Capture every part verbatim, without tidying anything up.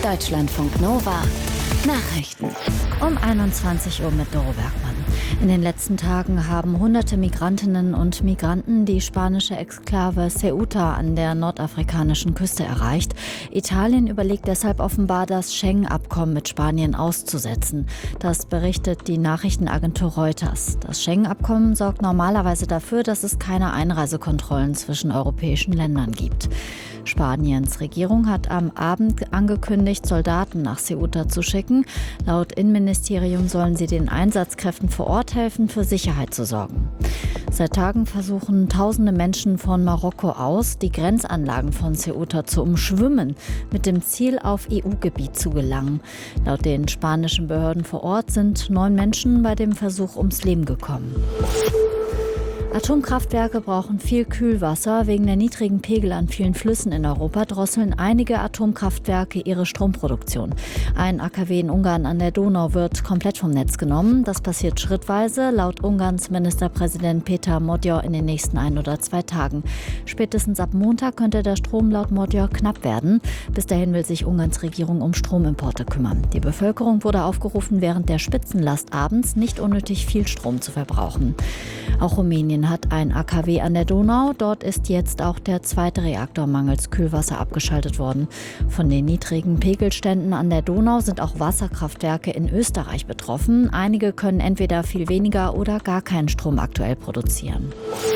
Deutschlandfunk Nova Nachrichten. Um einundzwanzig Uhr mit Doro Bergmann. In den letzten Tagen haben hunderte Migrantinnen und Migranten die spanische Exklave Ceuta an der nordafrikanischen Küste erreicht. Italien überlegt deshalb offenbar, das Schengen-Abkommen mit Spanien auszusetzen. Das berichtet die Nachrichtenagentur Reuters. Das Schengen-Abkommen sorgt normalerweise dafür, dass es keine Einreisekontrollen zwischen europäischen Ländern gibt. Spaniens Regierung hat am Abend angekündigt, Soldaten nach Ceuta zu schicken. Laut Innenministerium sollen sie den Einsatzkräften vor Ort helfen, für Sicherheit zu sorgen. Seit Tagen versuchen tausende Menschen von Marokko aus, die Grenzanlagen von Ceuta zu umschwimmen, mit dem Ziel, auf E U-Gebiet zu gelangen. Laut den spanischen Behörden vor Ort sind neun Menschen bei dem Versuch ums Leben gekommen. Atomkraftwerke brauchen viel Kühlwasser. Wegen der niedrigen Pegel an vielen Flüssen in Europa drosseln einige Atomkraftwerke ihre Stromproduktion. Ein A K W in Ungarn an der Donau wird komplett vom Netz genommen. Das passiert schrittweise, laut Ungarns Ministerpräsident Péter Magyar in den nächsten ein oder zwei Tagen. Spätestens ab Montag könnte der Strom laut Magyar knapp werden. Bis dahin will sich Ungarns Regierung um Stromimporte kümmern. Die Bevölkerung wurde aufgerufen, während der Spitzenlast abends nicht unnötig viel Strom zu verbrauchen. Auch Rumänien hat ein A K W an der Donau. Dort ist jetzt auch der zweite Reaktor mangels Kühlwasser abgeschaltet worden. Von den niedrigen Pegelständen an der Donau sind auch Wasserkraftwerke in Österreich betroffen. Einige können entweder viel weniger oder gar keinen Strom aktuell produzieren.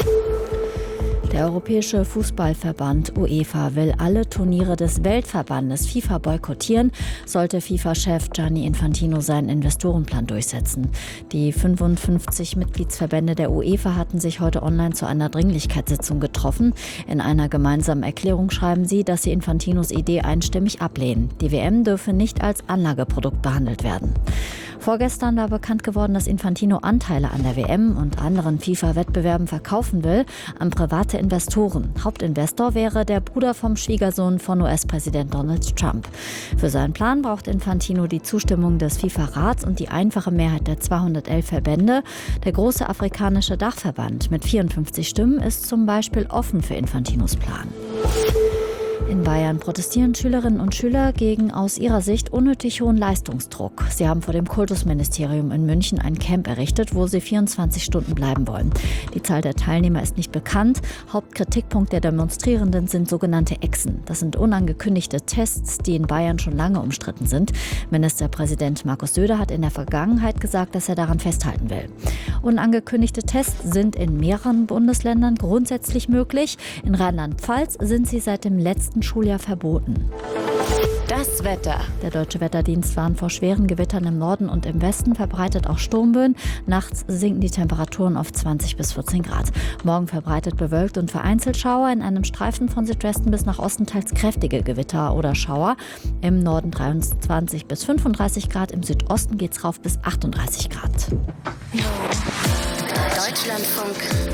Der Europäische Fußballverband UEFA will alle Turniere des Weltverbandes FIFA boykottieren, sollte FIFA-Chef Gianni Infantino seinen Investorenplan durchsetzen. Die fünfundfünfzig Mitgliedsverbände der UEFA hatten sich heute online zu einer Dringlichkeitssitzung getroffen. In einer gemeinsamen Erklärung schreiben sie, dass sie Infantinos Idee einstimmig ablehnen. Die W M dürfe nicht als Anlageprodukt behandelt werden. Vorgestern war bekannt geworden, dass Infantino Anteile an der W M und anderen FIFA-Wettbewerben verkaufen will an private Investoren. Hauptinvestor wäre der Bruder vom Schwiegersohn von U S-Präsident Donald Trump. Für seinen Plan braucht Infantino die Zustimmung des FIFA-Rats und die einfache Mehrheit der zweihundertelf Verbände. Der große afrikanische Dachverband mit vierundfünfzig Stimmen ist zum Beispiel offen für Infantinos Plan. In Bayern protestieren Schülerinnen und Schüler gegen aus ihrer Sicht unnötig hohen Leistungsdruck. Sie haben vor dem Kultusministerium in München ein Camp errichtet, wo sie vierundzwanzig Stunden bleiben wollen. Die Zahl der Teilnehmer ist nicht bekannt. Hauptkritikpunkt der Demonstrierenden sind sogenannte Exen. Das sind unangekündigte Tests, die in Bayern schon lange umstritten sind. Ministerpräsident Markus Söder hat in der Vergangenheit gesagt, dass er daran festhalten will. Unangekündigte Tests sind in mehreren Bundesländern grundsätzlich möglich. In Rheinland-Pfalz sind sie seit dem letzten Schuljahr verboten. Das Wetter. Der Deutsche Wetterdienst warnt vor schweren Gewittern im Norden und im Westen, verbreitet auch Sturmböen. Nachts sinken die Temperaturen auf zwanzig bis vierzehn Grad. Morgen verbreitet bewölkt und vereinzelt Schauer. In einem Streifen von Südwesten bis nach Osten teils kräftige Gewitter oder Schauer. Im Norden dreiundzwanzig bis fünfunddreißig Grad, im Südosten geht's rauf bis achtunddreißig Grad. Deutschlandfunk